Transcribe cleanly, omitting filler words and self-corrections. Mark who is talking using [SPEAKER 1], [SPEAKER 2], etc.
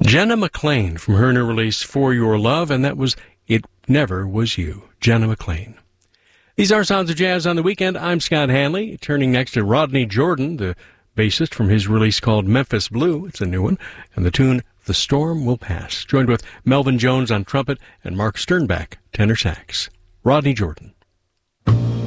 [SPEAKER 1] Jenna McLean from her new release For Your Love, and that was It Never Was You. Jenna McLean. These are Sounds of Jazz on the Weekend. I'm Scott Hanley. Turning next to Rodney Jordan, the bassist from his release called Memphis Blue. It's a new one. And the tune The Storm Will Pass. Joined with Melvin Jones on trumpet and Mark Sternbach, tenor sax. Rodney Jordan.